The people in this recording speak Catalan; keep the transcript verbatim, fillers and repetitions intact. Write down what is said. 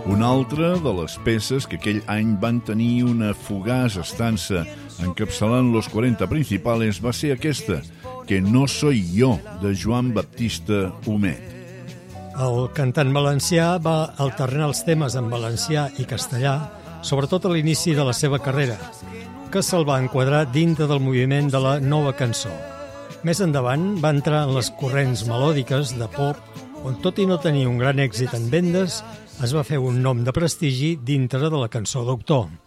Una altra de les peces que aquell any van tenir una fugaç estança encapçalant los quaranta principales va ser aquesta, Que no soy yo, de Joan Baptista Humet. El cantant valencià va alternar els temes en valencià i castellà, sobretot a l'inici de la seva carrera, que se'l va enquadrar dintre del moviment de la nova cançó. Més endavant va entrar en les corrents melòdiques de pop, on tot i no tenir un gran èxit en vendes, es va fer un nom de prestigi dintre de la cançó d'autor.